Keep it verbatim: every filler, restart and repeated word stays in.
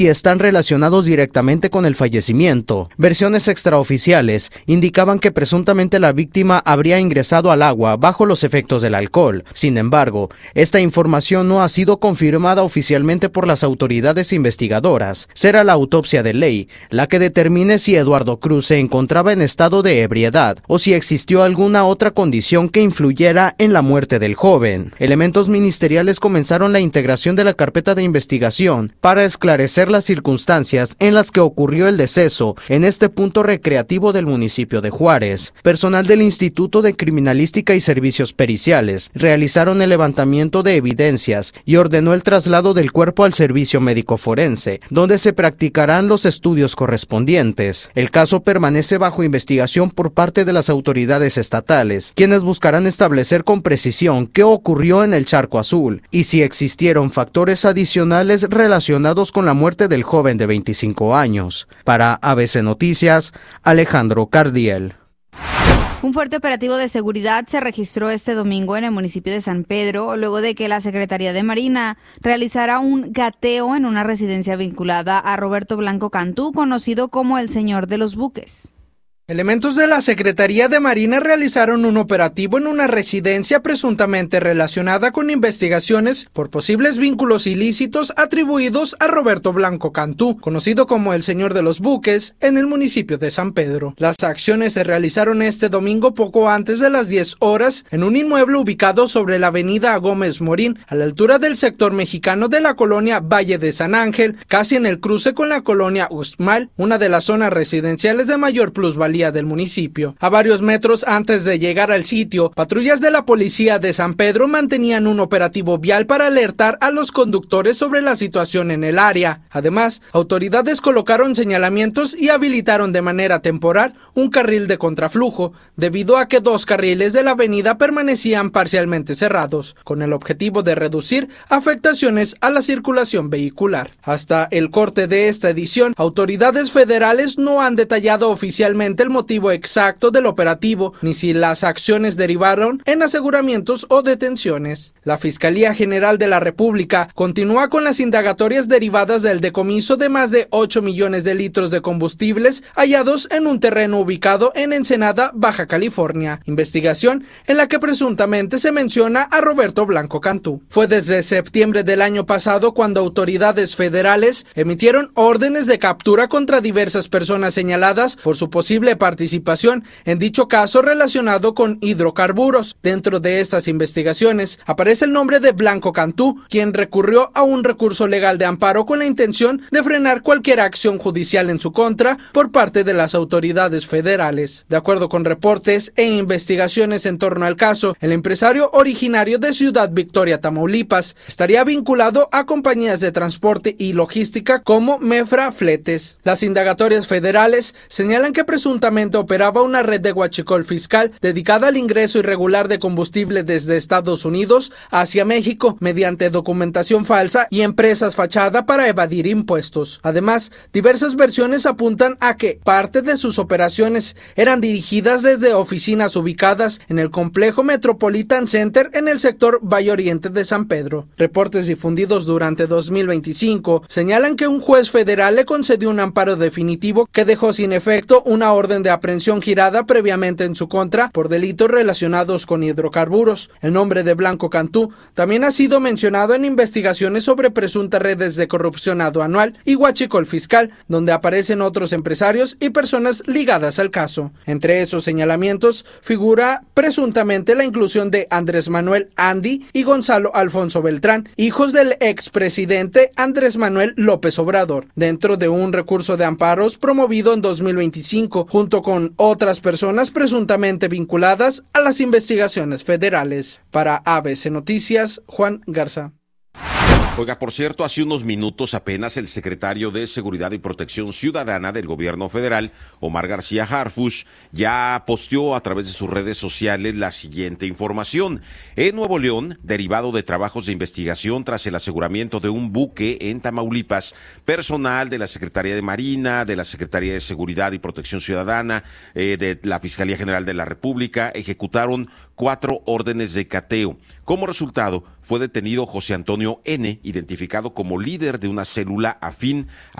y están relacionados directamente con el fallecimiento. Versiones extraoficiales indicaban que presuntamente la víctima habría ingresado al agua bajo los efectos del alcohol. Sin embargo, esta información no ha sido confirmada oficialmente por las autoridades investigadoras. Será la autopsia de ley la que determine si Eduardo Cruz se encontraba en estado de ebriedad o si existió alguna otra condición que influyera en la muerte del joven. Elementos ministeriales comenzaron la integración de la carpeta de investigación para esclarecer las circunstancias en las que ocurrió el deceso en este punto recreativo del municipio de Juárez. Personal del Instituto de Criminalística y Servicios Periciales realizaron el levantamiento de evidencias y ordenó el traslado del cuerpo al servicio médico forense, donde se practicarán los estudios correspondientes. El caso permanece bajo investigación por parte de las autoridades estatales, quienes buscarán establecer con precisión qué ocurrió en el Charco Azul y si existieron factores adicionales relacionados con la muerte del joven de veinticinco años. Para A B C Noticias, Alejandro Cardiel. Un fuerte operativo de seguridad se registró este domingo en el municipio de San Pedro, luego de que la Secretaría de Marina realizara un gateo en una residencia vinculada a Roberto Blanco Cantú, conocido como el Señor de los Buques. Elementos de la Secretaría de Marina realizaron un operativo en una residencia presuntamente relacionada con investigaciones por posibles vínculos ilícitos atribuidos a Roberto Blanco Cantú, conocido como el Señor de los Buques, en el municipio de San Pedro. Las acciones se realizaron este domingo poco antes de las diez horas en un inmueble ubicado sobre la avenida Gómez Morín, a la altura del sector mexicano de la colonia Valle de San Ángel, casi en el cruce con la colonia Uxmal, una de las zonas residenciales de mayor plusvalía del municipio. A varios metros antes de llegar al sitio, patrullas de la policía de San Pedro mantenían un operativo vial para alertar a los conductores sobre la situación en el área. Además, autoridades colocaron señalamientos y habilitaron de manera temporal un carril de contraflujo, debido a que dos carriles de la avenida permanecían parcialmente cerrados, con el objetivo de reducir afectaciones a la circulación vehicular. Hasta el corte de esta edición, autoridades federales no han detallado oficialmente el motivo exacto del operativo, ni si las acciones derivaron en aseguramientos o detenciones. La Fiscalía General de la República continúa con las indagatorias derivadas del decomiso de más de ocho millones de litros de combustibles hallados en un terreno ubicado en Ensenada, Baja California. Investigación en la que presuntamente se menciona a Roberto Blanco Cantú. Fue desde septiembre del año pasado cuando autoridades federales emitieron órdenes de captura contra diversas personas señaladas por su posible participación en dicho caso relacionado con hidrocarburos. Dentro de estas investigaciones aparece el nombre de Blanco Cantú, quien recurrió a un recurso legal de amparo con la intención de frenar cualquier acción judicial en su contra por parte de las autoridades federales. De acuerdo con reportes e investigaciones en torno al caso, el empresario originario de Ciudad Victoria, Tamaulipas, estaría vinculado a compañías de transporte y logística como Mefra Fletes. Las indagatorias federales señalan que presuntamente operaba una red de huachicol fiscal dedicada al ingreso irregular de combustible desde Estados Unidos hacia México mediante documentación falsa y empresas fachada para evadir impuestos. Además, diversas versiones apuntan a que parte de sus operaciones eran dirigidas desde oficinas ubicadas en el complejo Metropolitan Center en el sector Valle Oriente de San Pedro. Reportes difundidos durante dos mil veinticinco señalan que un juez federal le concedió un amparo definitivo que dejó sin efecto una orden de aprehensión girada previamente en su contra por delitos relacionados con hidrocarburos. El nombre de Blanco Cantú también ha sido mencionado en investigaciones sobre presuntas redes de corrupción aduanal y huachicol fiscal, donde aparecen otros empresarios y personas ligadas al caso. Entre esos señalamientos figura presuntamente la inclusión de Andrés Manuel Andy y Gonzalo Alfonso Beltrán, hijos del expresidente Andrés Manuel López Obrador, dentro de un recurso de amparos promovido en dos mil veinticinco, junto con otras personas presuntamente vinculadas a las investigaciones federales. Para A B C Noticias, Juan Garza. Oiga, por cierto, hace unos minutos apenas el secretario de Seguridad y Protección Ciudadana del Gobierno Federal, Omar García Harfuch, ya posteó a través de sus redes sociales la siguiente información. En Nuevo León, derivado de trabajos de investigación tras el aseguramiento de un buque en Tamaulipas, personal de la Secretaría de Marina, de la Secretaría de Seguridad y Protección Ciudadana, eh, de la Fiscalía General de la República, ejecutaron cuatro órdenes de cateo. Como resultado, fue detenido José Antonio N., identificado como líder de una célula afín